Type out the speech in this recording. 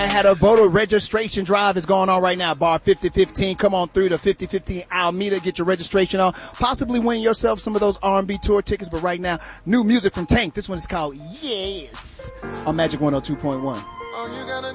I had a voter registration drive is going on right now. Bar 5015. Come on through to 5015 Alameda. Get your registration on. Possibly win yourself some of those R&B tour tickets. But right now, new music from Tank. This one is called Yes on Magic 102.1.